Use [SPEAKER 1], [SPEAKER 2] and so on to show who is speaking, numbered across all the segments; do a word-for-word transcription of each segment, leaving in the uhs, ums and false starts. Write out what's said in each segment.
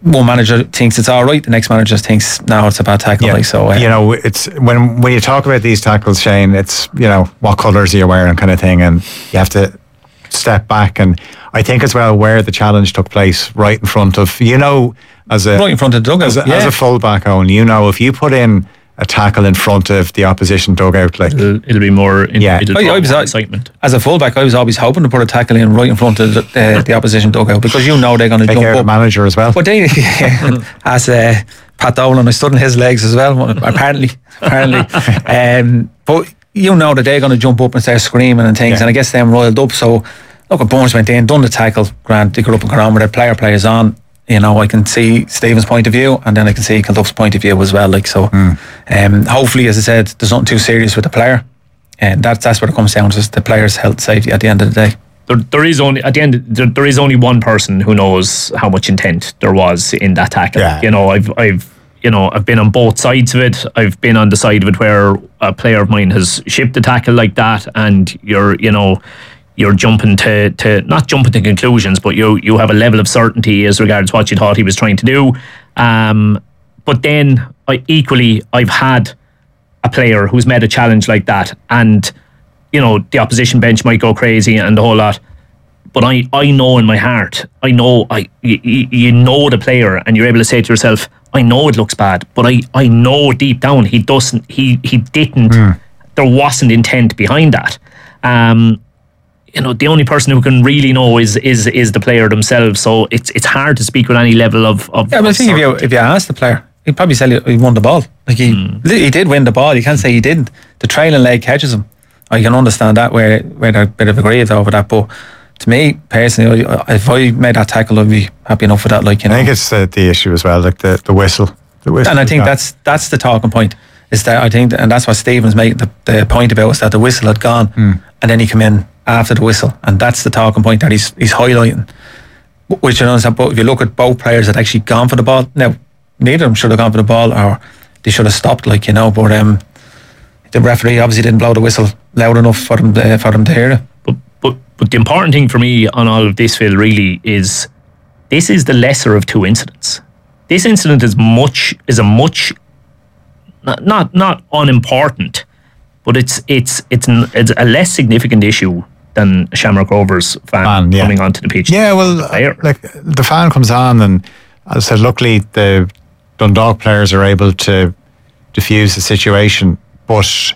[SPEAKER 1] one manager thinks it's all right, the next manager thinks no, it's a bad tackle.
[SPEAKER 2] Yeah.
[SPEAKER 1] Like so, uh,
[SPEAKER 2] you know, it's when when you talk about these tackles, Shane, it's, you know, what colours are you wearing kind of thing, and you have to step back. And I think as well where the challenge took place, right in front of, you know, as a
[SPEAKER 1] right in front of the dugout,
[SPEAKER 2] as a,
[SPEAKER 1] yeah.
[SPEAKER 2] as a fullback, Owen, you know, if you put in a tackle in front of the opposition dugout, like
[SPEAKER 3] it'll, it'll be more in,
[SPEAKER 2] Yeah.
[SPEAKER 3] it'll
[SPEAKER 1] I- I
[SPEAKER 3] draw
[SPEAKER 1] was-
[SPEAKER 3] more
[SPEAKER 1] I-
[SPEAKER 3] excitement.
[SPEAKER 1] As a fullback, I was always hoping to put a tackle in right in front of the, uh, the opposition dugout, because you know they're going to
[SPEAKER 2] take
[SPEAKER 1] jump
[SPEAKER 2] care of
[SPEAKER 1] up.
[SPEAKER 2] the manager as well.
[SPEAKER 1] But they, as uh, Pat Dolan, I stood on his legs as well. Apparently, apparently. Um, but you know that they're going to jump up and start screaming and things,
[SPEAKER 2] Yeah.
[SPEAKER 1] and I guess them roiled up. So look, Burns went in, done the tackle. Grant, they got up and got on with their player players on. You know, I can see Stephen's point of view, and then I can see Kilduff's point of view as well. Like so,
[SPEAKER 2] Mm.
[SPEAKER 1] um, hopefully, as I said, there's nothing too serious with the player, and that's that's what it comes down to: is the player's health, safety at the end of the day.
[SPEAKER 3] There, there is only at the end. There, there is only one person who knows how much intent there was in that tackle.
[SPEAKER 2] Yeah.
[SPEAKER 3] You know, I've, I've, you know, I've been on both sides of it. I've been on the side of it where a player of mine has shipped a tackle like that, and you're, you know, you're jumping to, to not jumping to conclusions, but you you have a level of certainty as regards what you thought he was trying to do. Um, but then I, equally, I've had a player who's met a challenge like that, and you know, the opposition bench might go crazy and the whole lot. But I, I know in my heart, I know I you, you know the player, and you're able to say to yourself, I know it looks bad, but I, I know deep down he doesn't he he didn't
[SPEAKER 2] Mm.
[SPEAKER 3] there wasn't intent behind that. Um, you know, the only person who can really know is is is the player themselves. So it's it's hard to speak with any level of, of
[SPEAKER 1] Yeah, but I
[SPEAKER 3] of
[SPEAKER 1] think if you
[SPEAKER 3] certainty.
[SPEAKER 1] if you ask the player, he'd probably say he won the ball. Like he he did win the ball. You can't say he didn't. The trailing leg catches him. I can understand that where where they're a bit of aggrieved over that. But to me personally, I- if I made that tackle, I'd be happy enough with that. Like you know,
[SPEAKER 2] I think it's the, the issue as well, like the, the whistle. The whistle
[SPEAKER 1] and I think
[SPEAKER 2] got-
[SPEAKER 1] that's that's the talking point. Is that I think, and that's what Stephen's making the, the point about, is that the whistle had gone, and then he came in after the whistle, and that's the talking point that he's he's highlighting. Which you understand. But if you look at both players that actually gone for the ball, now neither of them should have gone for the ball, or they should have stopped. Like you know, but um, the referee obviously didn't blow the whistle loud enough for them to, for them to hear it.
[SPEAKER 3] But, but but the important thing for me on all of this, Phil, really is this is the lesser of two incidents. This incident is much is a much not not, not unimportant, but it's it's it's an, it's a less significant issue than Shamrock Rovers fan,
[SPEAKER 2] Fan, yeah.
[SPEAKER 3] coming onto the pitch.
[SPEAKER 2] Yeah, well,
[SPEAKER 3] player.
[SPEAKER 2] uh, like the fan comes on, and as I said, luckily the Dundalk players are able to diffuse the situation. But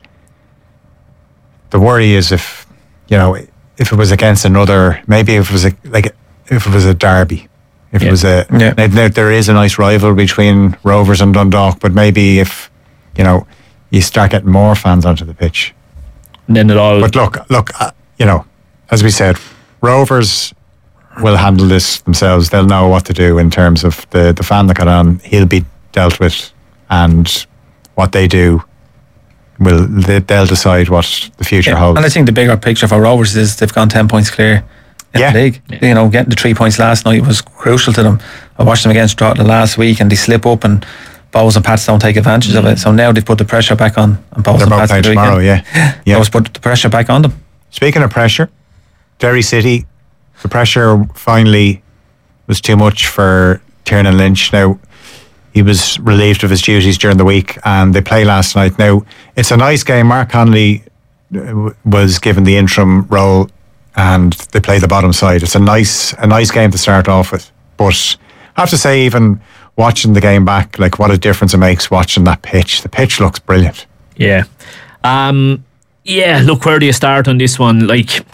[SPEAKER 2] the worry is if, you know, if it was against another, maybe if it was a, like if it was a derby, if
[SPEAKER 3] Yeah.
[SPEAKER 2] it was a,
[SPEAKER 1] Yeah.
[SPEAKER 2] now, there, there is a nice rivalry between Rovers and Dundalk, but maybe if, you know, you start getting more fans onto the pitch.
[SPEAKER 3] And then it all.
[SPEAKER 2] But look, look, uh, you know, as we said, Rovers will handle this themselves. They'll know what to do in terms of the, the fan that got on. He'll be dealt with, and what they do will they, they'll decide what the future
[SPEAKER 1] Yeah.
[SPEAKER 2] holds.
[SPEAKER 1] And I think the bigger picture for Rovers is they've gone ten points clear in
[SPEAKER 2] Yeah.
[SPEAKER 1] the league. You know, getting the three points last night was crucial to them. I watched them against Drogheda last week, and they slip up, and Bows and Pats don't take advantage of it. So now they've put the pressure back on, on Bows
[SPEAKER 2] They're
[SPEAKER 1] and
[SPEAKER 2] both
[SPEAKER 1] Pats
[SPEAKER 2] playing
[SPEAKER 1] for the
[SPEAKER 2] tomorrow,
[SPEAKER 1] weekend.
[SPEAKER 2] yeah. yeah.
[SPEAKER 1] Bows put the pressure back on them.
[SPEAKER 2] Speaking of pressure, Derry City, the pressure finally was too much for Tiernan Lynch. Now, he was relieved of his duties during the week, and they play last night. Now, it's a nice game. Mark Connolly uh, was given the interim role, and they play the bottom side. It's a nice, a nice game to start off with. But I have to say, even watching the game back, like what a difference it makes watching that pitch. The pitch looks brilliant.
[SPEAKER 3] Yeah. Um, yeah, look, where do you start on this one? Like,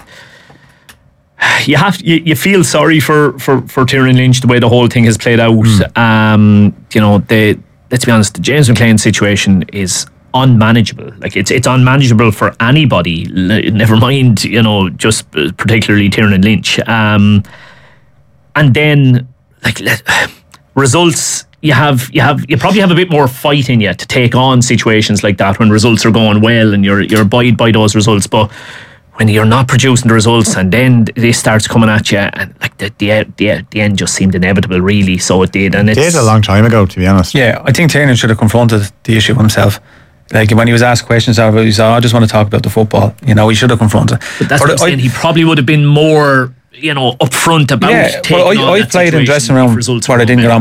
[SPEAKER 3] you have you, you feel sorry for, for, for Tiernan Lynch, the way the whole thing has played out.
[SPEAKER 2] Mm.
[SPEAKER 3] Um, you know, the let's be honest, the James McLean situation is unmanageable. Like, it's it's unmanageable for anybody, l- never mind, you know, just particularly Tiernan Lynch. Um, and then, like, let, results, you have you have you probably have a bit more fight in you to take on situations like that when results are going well and you're you're abide by those results. But when you're not producing the results and then this starts coming at you, and like the the the, the end just seemed inevitable, really. So it did, and
[SPEAKER 2] It
[SPEAKER 3] it's
[SPEAKER 2] did a long time ago, to be honest.
[SPEAKER 1] Yeah, I think Tiernan should have confronted the issue himself. Like when he was asked questions of it, he said, oh, I just want to talk about the football. You know, he should have confronted.
[SPEAKER 3] But that's
[SPEAKER 1] Or
[SPEAKER 3] what I'm
[SPEAKER 1] I-
[SPEAKER 3] saying. He probably would have been more, you know, upfront about
[SPEAKER 1] Yeah,
[SPEAKER 3] taking
[SPEAKER 1] well,
[SPEAKER 3] on
[SPEAKER 1] I, I
[SPEAKER 3] that
[SPEAKER 1] played in
[SPEAKER 3] situation
[SPEAKER 1] dressing
[SPEAKER 3] if
[SPEAKER 1] room
[SPEAKER 3] results
[SPEAKER 1] where I
[SPEAKER 3] were
[SPEAKER 1] didn't
[SPEAKER 3] going
[SPEAKER 1] get on